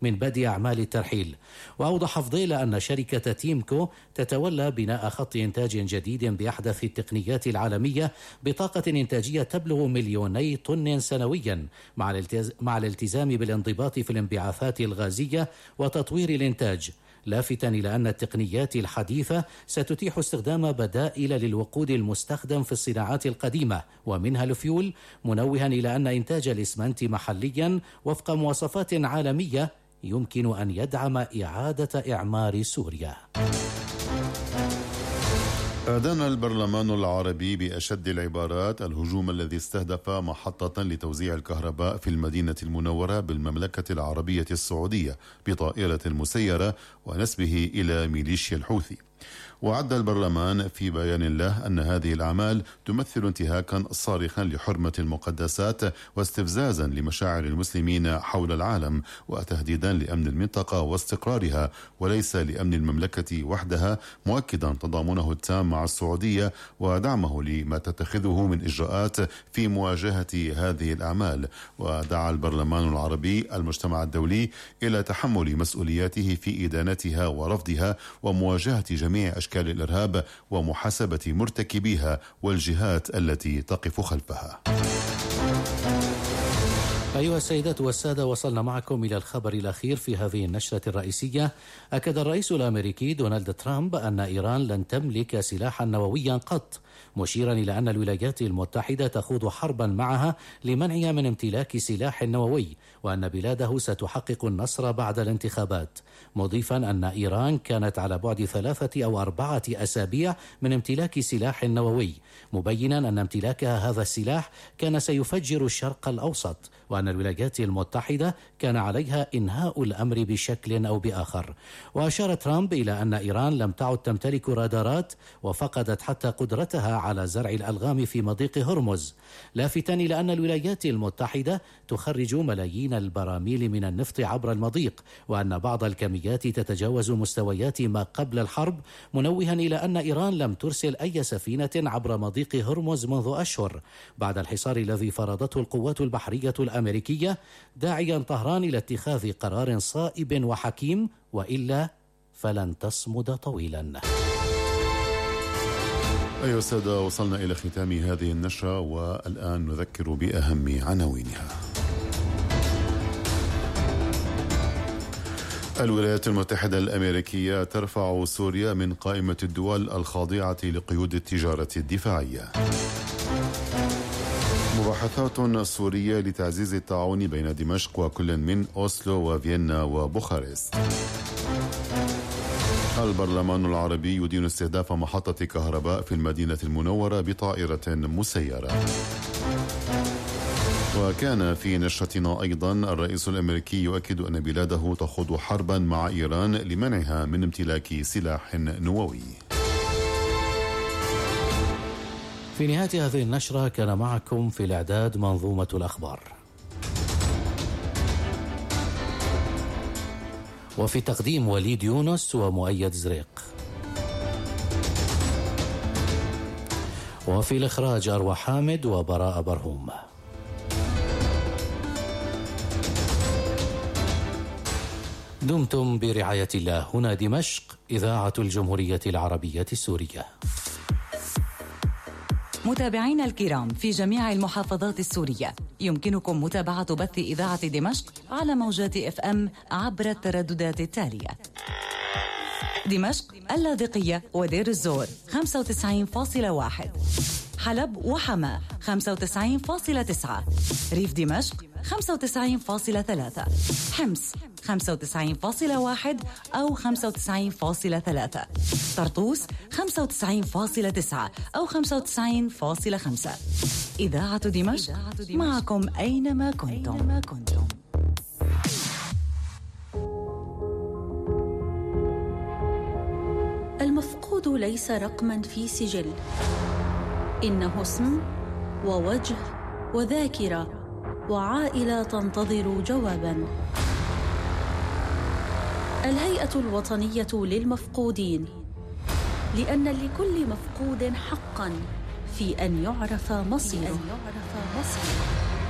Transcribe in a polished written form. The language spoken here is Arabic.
من بدء أعمال الترحيل. وأوضح فضيلة أن شركة تيمكو تتولى بناء خط إنتاج جديد بأحدث التقنيات العالمية بطاقة إنتاجية تبلغ 2,000,000 طن سنويا، مع الالتزام بالانضباط في الانبعاثات الغازية وتطوير الإنتاج، لافتا إلى أن التقنيات الحديثة ستتيح استخدام بدائل للوقود المستخدم في الصناعات القديمة ومنها الفيول، منوها إلى أن إنتاج الإسمنت محليا وفق مواصفات عالمية يمكن أن يدعم إعادة إعمار سوريا. أدان البرلمان العربي بأشد العبارات الهجوم الذي استهدف محطة لتوزيع الكهرباء في المدينة المنورة بالمملكة العربية السعودية بطائرة مسيرة ونسبه إلى ميليشيا الحوثي. وعد البرلمان في بيان له أن هذه الأعمال تمثل انتهاكا صارخا لحرمة المقدسات واستفزازا لمشاعر المسلمين حول العالم وتهديدا لأمن المنطقة واستقرارها وليس لأمن المملكة وحدها، مؤكدا تضامنه التام مع السعودية ودعمه لما تتخذه من إجراءات في مواجهة هذه الأعمال. ودعا البرلمان العربي المجتمع الدولي إلى تحمل مسؤولياته في إدانتها ورفضها ومواجهة جميع أشكال الإرهاب ومحاسبة مرتكبيها والجهات التي تقف خلفها. أيها السيدات والسادة، وصلنا معكم إلى الخبر الأخير في هذه النشرة الرئيسية. أكد الرئيس الأمريكي دونالد ترامب أن إيران لن تملك سلاحا نوويا قط، مشيرا إلى أن الولايات المتحدة تخوض حربا معها لمنعها من امتلاك سلاح نووي، وأن بلاده ستحقق النصر بعد الانتخابات، مضيفا أن إيران كانت على بعد 3 أو 4 أسابيع من امتلاك سلاح نووي، مبينا أن امتلاكها هذا السلاح كان سيفجر الشرق الأوسط، وأن الولايات المتحدة كان عليها إنهاء الأمر بشكل أو بآخر. وأشار ترامب إلى أن إيران لم تعد تمتلك رادارات وفقدت حتى قدرتها على زرع الألغام في مضيق هرمز، لافتا إلى أن الولايات المتحدة تخرج ملايين البراميل من النفط عبر المضيق، وأن بعض الكميات تتجاوز مستويات ما قبل الحرب، منوها إلى أن إيران لم ترسل أي سفينة عبر مضيق هرمز منذ أشهر بعد الحصار الذي فرضته القوات البحرية الأمريكية، داعيا طهران إلى اتخاذ قرار صائب وحكيم، وإلا فلن تصمد طويلا. أيها السادة، وصلنا إلى ختام هذه النشرة، والآن نذكر بأهم عناوينها. الولايات المتحدة الأمريكية ترفع سوريا من قائمة الدول الخاضعة لقيود التجارة الدفاعية. مباحثات سورية لتعزيز التعاون بين دمشق وكل من أوسلو وفيينا وبوخارست. البرلمان العربي يدين استهداف محطة كهرباء في المدينة المنورة بطائرة مسيرة. وكان في نشرتنا أيضا الرئيس الأمريكي يؤكد أن بلاده تخوض حربا مع إيران لمنعها من امتلاك سلاح نووي. في نهاية هذه النشرة كان معكم في الإعداد منظومة الأخبار، وفي تقديم وليد يونس ومؤيد زريق، وفي الإخراج أروى حامد وبراء برهوم. دمتم برعاية الله. هنا دمشق، إذاعة الجمهورية العربية السورية. متابعينا الكرام في جميع المحافظات السورية، يمكنكم متابعة بث إذاعة دمشق على موجات FM عبر الترددات التالية: دمشق، اللاذقية ودير الزور 95.1، حلب وحما 95.9، ريف دمشق 95.3، حمص 95.1 أو 95.3، طرطوس 95.9 أو 95.5. إذاعة دمشق معكم أينما كنتم. المفقود ليس رقما في سجل، إنه اسم ووجه وذاكرة وعائلة تنتظر جوابا. الهيئة الوطنية للمفقودين، لأن لكل مفقود حقا في أن يعرف مصيره.